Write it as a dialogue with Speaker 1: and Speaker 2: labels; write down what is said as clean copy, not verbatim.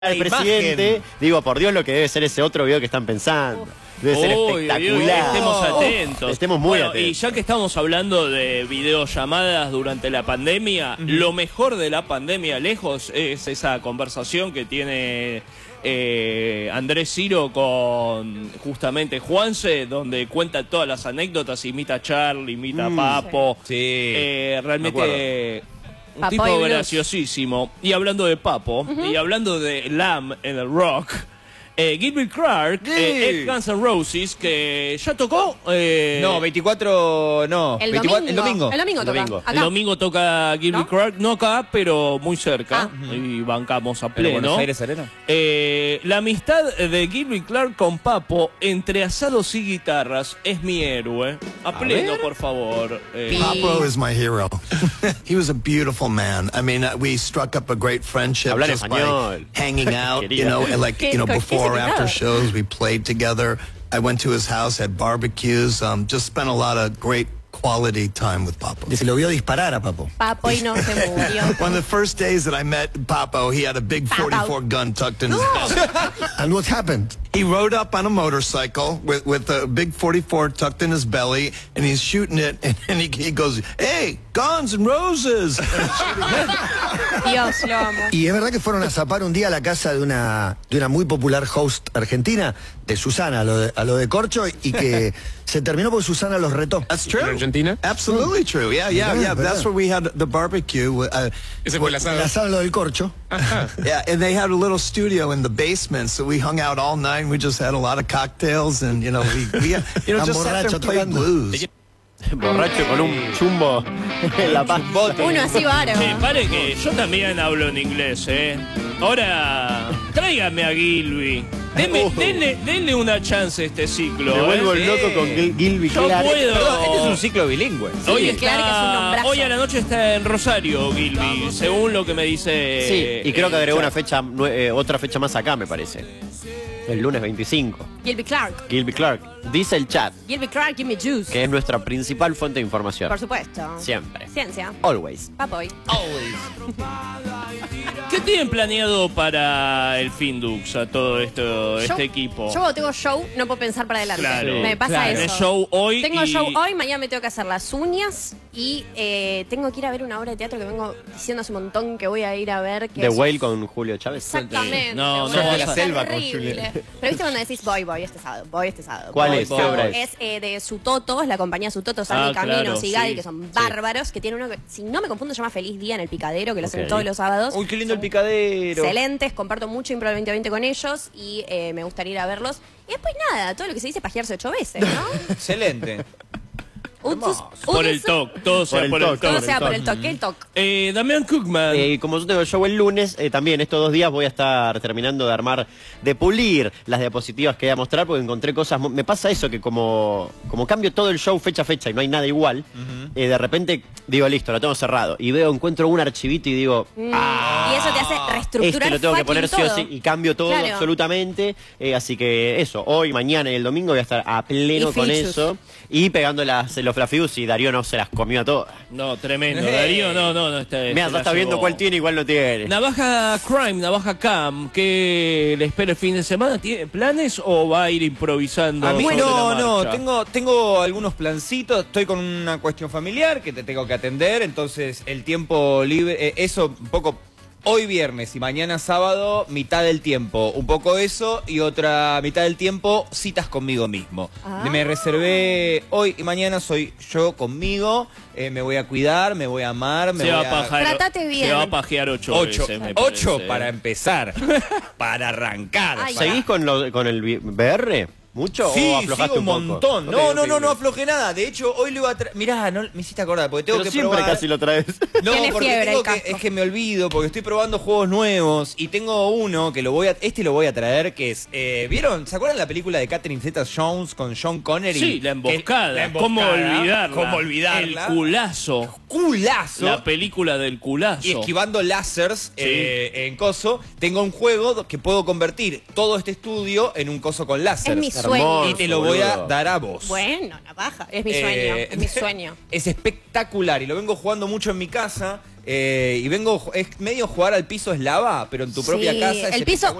Speaker 1: al presidente, digo, por Dios, lo que debe ser ese otro video que están pensando. Debe ser espectacular.
Speaker 2: Estemos atentos.
Speaker 1: Estemos muy atentos.
Speaker 2: Y ya que estamos hablando de videollamadas durante la pandemia, lo mejor de la pandemia lejos es esa conversación que tiene Andrés Ciro con justamente Juanse, donde cuenta todas las anécdotas, imita a Charlie, imita a Papo.
Speaker 3: Sí.
Speaker 2: Realmente un
Speaker 4: Papo
Speaker 2: tipo graciosísimo. Y hablando de Papo, y hablando de Lamb en el rock, Gilbert Clark, ex Guns N' Roses, que ya tocó.
Speaker 3: No, 24, no.
Speaker 4: El
Speaker 3: 24,
Speaker 4: domingo.
Speaker 3: el domingo.
Speaker 4: El domingo toca. Acá.
Speaker 2: El domingo toca Gilbert
Speaker 4: ¿No?
Speaker 2: Clark, no acá, pero muy cerca. Y bancamos a
Speaker 3: ¿En
Speaker 2: pleno.
Speaker 3: Buenos Aires Arena?
Speaker 2: La amistad de Gilbert Clark con Papo entre asados y guitarras es mi héroe. A pleno, por favor.
Speaker 5: Papo is my hero. He was a beautiful man. I mean, we struck up a great friendship
Speaker 1: Hablar
Speaker 5: just by
Speaker 1: español.
Speaker 5: hanging out,
Speaker 1: Quería.
Speaker 5: you know, and like, you know,
Speaker 4: ¿Qué
Speaker 5: before or after
Speaker 4: significado?
Speaker 5: shows, we played together. I went to his house, had barbecues, just spent a lot of great quality time with Papo.
Speaker 6: Se lo vio disparar a Papo.
Speaker 4: Papo y no se murió.
Speaker 5: One of the first days that I met Papo, he had a big 44 gun tucked in his belt.
Speaker 6: And what happened?
Speaker 5: He rode up on a motorcycle with a big 44 tucked in his belly, and he's shooting it, and he goes, "Hey, Guns N' Roses!"
Speaker 4: Dios, lo amo.
Speaker 6: Y es verdad que fueron a zapar un día a la casa de una muy popular host argentina, de Susana, a lo de Corcho, y que se terminó porque Susana los retó.
Speaker 5: That's true.
Speaker 7: Argentina?
Speaker 5: Absolutely true. Yeah. That's where we had the barbecue.
Speaker 7: Ese fue el asado.
Speaker 6: La sala lo del Corcho.
Speaker 5: Yeah, and they had a little studio in the basement, so we hung out all night. We just had a lot of cocktails, and we just sat there and played blues.
Speaker 1: Borracho con un chumbo en la panza.
Speaker 4: Uno así varo.
Speaker 2: Che, pare que yo también hablo en inglés, Ahora, tráigame a Gilby. Denle una chance a este ciclo.
Speaker 1: Me vuelvo loco con Gilby
Speaker 2: Yo
Speaker 1: Clark.
Speaker 2: puedo.
Speaker 3: Perdón, este es un ciclo bilingüe.
Speaker 2: Hoy,
Speaker 4: Clark es un nombrazo.
Speaker 2: hoy a la noche está en Rosario, Gilby, según lo que me dice.
Speaker 1: Sí, y creo que agregó una fecha, otra fecha más acá, me parece. El lunes 25.
Speaker 4: Gilbert Clark.
Speaker 1: Gilby Clark. Dice el chat,
Speaker 4: Gilbert Clark, give me juice.
Speaker 1: que es nuestra principal fuente de información.
Speaker 4: Por supuesto.
Speaker 1: Siempre.
Speaker 4: Ciencia.
Speaker 1: Always.
Speaker 4: Papo y.
Speaker 2: ¿Qué tienen planeado para el Findux a todo este equipo?
Speaker 4: Yo cuando tengo show no puedo pensar para adelante.
Speaker 2: Claro,
Speaker 4: Me pasa
Speaker 2: claro.
Speaker 4: eso.
Speaker 2: Tenés show hoy
Speaker 4: Tengo
Speaker 2: y-
Speaker 4: show hoy, mañana me tengo que hacer las uñas y tengo que ir a ver una obra de teatro que vengo diciendo hace un montón que voy a ir a ver. Que
Speaker 1: The
Speaker 4: es-
Speaker 1: Whale con Julio Chávez.
Speaker 4: Exactamente.
Speaker 2: No,
Speaker 4: una
Speaker 2: no,
Speaker 4: cosa
Speaker 2: la
Speaker 3: selva con
Speaker 4: terrible. Pero viste cuando decís voy este sábado, voy este sábado.
Speaker 1: ¿Cuál
Speaker 4: voy,
Speaker 1: es? ¿Qué
Speaker 4: voy.
Speaker 1: obra es?
Speaker 4: Es de Sutoto, es la compañía Sutoto, Sandy
Speaker 2: claro,
Speaker 4: Caminos y Gadi,
Speaker 2: sí,
Speaker 4: que son bárbaros, que tiene uno que, si no me confundo, se llama Feliz Día en el Picadero, que lo hacen
Speaker 1: Ok.
Speaker 4: todos los sábados.
Speaker 3: Uy, qué lindo el picadero.
Speaker 4: Excelentes, comparto mucho Impro 2020 con ellos y me gustaría ir a verlos. Y después nada, todo lo que se dice pajearse 8 veces, ¿no?
Speaker 3: Excelente.
Speaker 2: Por el toque, todo sea por el
Speaker 1: toque.
Speaker 4: Todo
Speaker 2: toque.
Speaker 4: sea por el toque, el toque.
Speaker 2: Damián Cookman.
Speaker 1: Como yo tengo el show el lunes, también estos 2 días voy a estar terminando de armar, de pulir las diapositivas que voy a mostrar, porque encontré cosas. Me pasa eso, que como cambio todo el show fecha a fecha y no hay nada igual, de repente digo, listo, lo tengo cerrado. Y encuentro un archivito y digo,
Speaker 4: Y eso te hace reestructurar
Speaker 1: lo tengo que
Speaker 4: fucking
Speaker 1: poner sí o
Speaker 4: todo.
Speaker 1: sí, y cambio todo
Speaker 4: Claro.
Speaker 1: absolutamente. Así que eso, hoy, mañana y el domingo voy a estar a pleno
Speaker 4: Y
Speaker 1: con
Speaker 4: fichus.
Speaker 1: eso. Y pegando los flafius, y Darío no se las comió a todas.
Speaker 2: No, tremendo. Darío, no.
Speaker 1: Mira, ya está viendo cuál tiene y cuál no tiene.
Speaker 2: Navaja Crime, Navaja Cam, ¿qué le espera el fin de semana? ¿Tiene planes o va a ir improvisando?
Speaker 3: A mí
Speaker 2: sobre la
Speaker 3: no,
Speaker 2: marcha?
Speaker 3: tengo algunos plancitos, estoy con una cuestión familiar que te tengo que atender, entonces el tiempo libre, eso un poco hoy viernes y mañana sábado, mitad del tiempo, un poco eso y otra mitad del tiempo citas conmigo mismo. Me reservé hoy y mañana soy yo conmigo, me voy a cuidar, me voy a amar, me
Speaker 2: Se
Speaker 3: voy
Speaker 2: va a
Speaker 3: a...
Speaker 2: pajear,
Speaker 4: Tratate bien.
Speaker 2: Se va a pajear 8
Speaker 3: Ocho,
Speaker 2: veces, me
Speaker 3: 8
Speaker 2: parece.
Speaker 3: para empezar, para arrancar.
Speaker 4: Ay,
Speaker 3: para-
Speaker 1: ¿Seguís con el VR? ¿Mucho
Speaker 3: Sí,
Speaker 1: o aflojaste
Speaker 3: sigo un
Speaker 1: poco?
Speaker 3: montón.
Speaker 1: Ok,
Speaker 3: No aflojé nada. De hecho, hoy lo iba a traer. Mirá, no me hiciste acordar, porque tengo
Speaker 1: Pero
Speaker 3: que
Speaker 1: siempre
Speaker 3: probar.
Speaker 1: casi lo traes.
Speaker 3: No,
Speaker 4: Tiene
Speaker 3: porque
Speaker 4: fiebre
Speaker 3: tengo
Speaker 4: el casco.
Speaker 3: es que me olvido, porque estoy probando juegos nuevos y tengo uno que lo voy a traer, que es, ¿vieron? ¿Se acuerdan la película de Catherine Zeta-Jones con Sean Connery?
Speaker 2: Sí, la emboscada.
Speaker 3: La emboscada.
Speaker 2: ¿Cómo olvidarla?
Speaker 3: ¿Cómo olvidarla?
Speaker 2: El culazo.
Speaker 3: Culazo.
Speaker 2: La película del culazo.
Speaker 3: Y esquivando lásers
Speaker 2: Sí.
Speaker 3: en coso, tengo un juego que puedo convertir todo este estudio en un coso con láser.
Speaker 4: Es mi sueño.
Speaker 3: Y te lo voy a dar a vos.
Speaker 4: Bueno, la paja. Es mi sueño. Es mi sueño.
Speaker 3: Es espectacular y lo vengo jugando mucho en mi casa. Es medio jugar al piso es lava, pero en tu propia casa es
Speaker 4: el piso,